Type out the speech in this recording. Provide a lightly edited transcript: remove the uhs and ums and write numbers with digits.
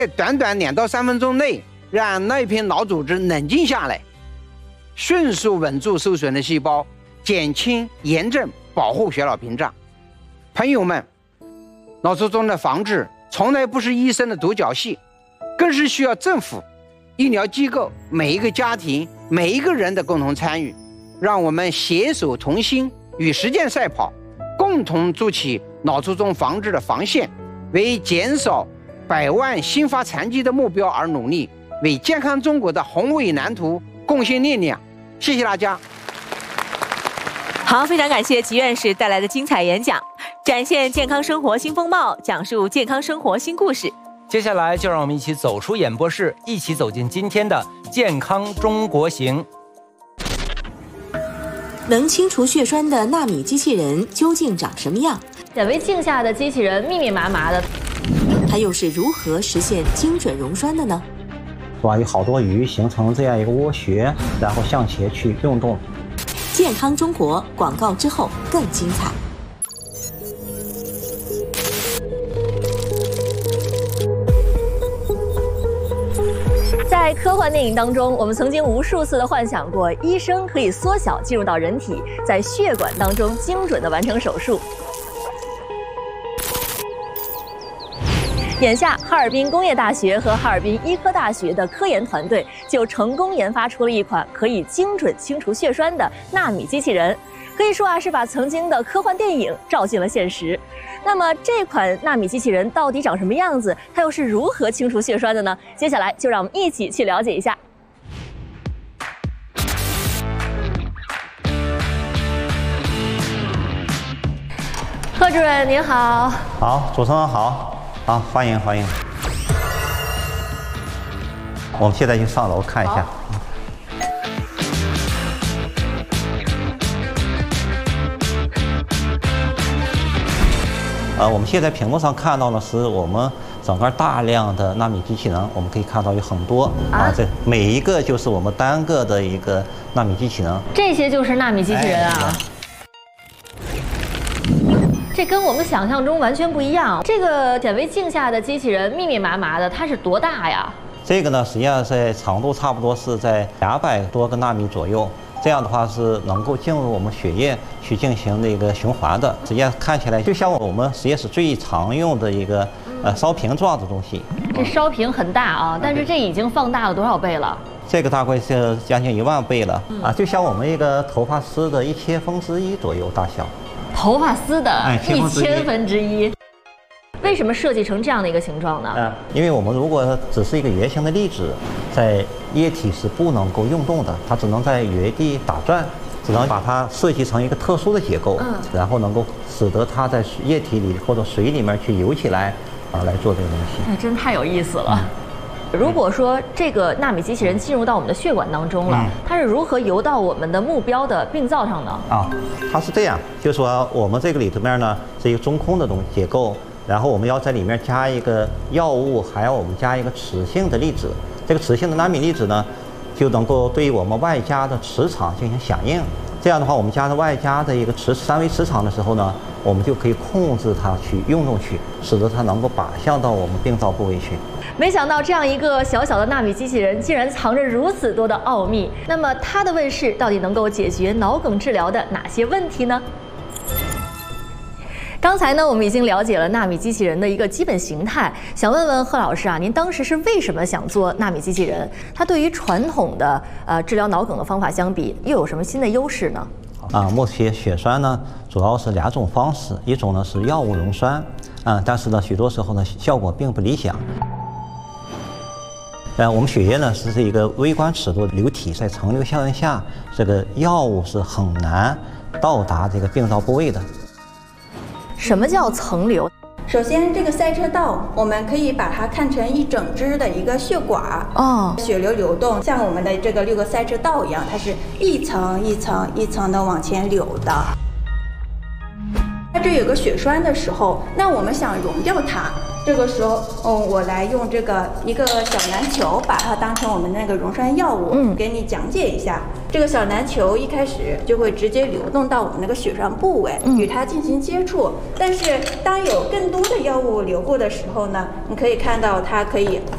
在短短2到3分钟内，让那片脑组织冷静下来，迅速稳住受损的细胞，减轻炎症，保护血脑屏障。朋友们，脑卒中的防治从来不是医生的独角戏，更是需要政府、医疗机构、每一个家庭、每一个人的共同参与。让我们携手同心，与时间赛跑，共同筑起脑卒中防治的防线，为减少100万新发残疾的目标而努力，为健康中国的宏伟蓝图贡献力量。谢谢大家。 好，非常感谢齐院士带来的精彩演讲，展现健康生活新风貌，讲述健康生活新故事。 接下来就让我们一起走出演播室，一起走进今天的健康中国行。 能清除血栓的纳米机器人究竟长什么样？ 显微镜下的机器人密密麻麻的， 它又是如何实现精准溶栓的呢？ 是吧？有好多鱼形成这样一个涡旋，然后向前去运动。 健康中国广告之后更精彩。 在科幻电影当中，我们曾经无数次的幻想过，医生可以缩小进入到人体，在血管当中精准的完成手术。眼下，哈尔滨工业大学和哈尔滨医科大学的科研团队就成功研发出了一款可以精准清除血栓的纳米机器人，可以说啊是把曾经的科幻电影照进了现实。那么这款纳米机器人到底长什么样子？它又是如何清除血栓的呢？接下来就让我们一起去了解一下。贺主任您好。 好，主持人好。好，欢迎欢迎。我们现在就上楼看一下。我们现在屏幕上看到的是我们整个大量的纳米机器人，我们可以看到有很多这每一个就是我们单个的一个纳米机器人。 这些就是纳米机器人啊。这跟我们想象中完全不一样。这个显微镜下的机器人密密麻麻的，它是多大呀？ 这个呢，实际上在长度差不多是在200多个纳米左右。这样的话是能够进入我们血液去进行那个循环的。实际上看起来就像我们实验室最常用的一个烧瓶状的东西。 这烧瓶很大啊，但是这已经放大了多少倍了？ 这个大概是将近1万倍了啊，就像我们一个头发丝的1/1000左右大小。 头发丝的1/1000分之一。为什么设计成这样的一个形状呢？ 因为我们如果只是一个圆形的粒子，在液体是不能够运动的，它只能在原地打转，只能把它设计成一个特殊的结构，然后能够使得它在液体里或者水里面去游起来，来做这个东西。 哎，真太有意思了。如果说这个纳米机器人进入到我们的血管当中了，它是如何游到我们的目标的病灶上呢？ 它是这样，就是说我们这个里头面呢是一个中空的结构。然后我们要在里面加一个药物，还要我们加一个磁性的粒子。这个磁性的纳米粒子呢，就能够对于我们外加的磁场进行响应。这样的话，我们加上外加的一个3维磁场的时候呢，我们就可以控制它去运动去，使得它能够靶向到我们病灶部位去。 没想到这样一个小小的纳米机器人，竟然藏着如此多的奥秘。那么它的问世到底能够解决脑梗治疗的哪些问题呢？刚才呢，我们已经了解了纳米机器人的一个基本形态。想问问贺老师啊，您当时是为什么想做纳米机器人？它对于传统的治疗脑梗的方法相比，又有什么新的优势呢？ 目前血栓呢，主要是2种方式，一种呢是药物溶栓，但是呢许多时候呢效果并不理想。我们血液呢是一个微观尺度的流体，在层流效应下，这个药物是很难到达这个病灶部位的。 什么叫层流？ 首先，这个赛车道我们可以把它看成一整支的一个血管血流流动像我们的这个6个赛车道一样，它是一层一层一层的往前流的。它这有个血栓的时候，那我们想溶掉它，这个时候，我来用这个一个小篮球，把它当成我们那个溶栓药物，给你讲解一下。这个小篮球一开始就会直接流动到我们那个血栓部位，与它进行接触。但是当有更多的药物流过的时候呢，你可以看到它可以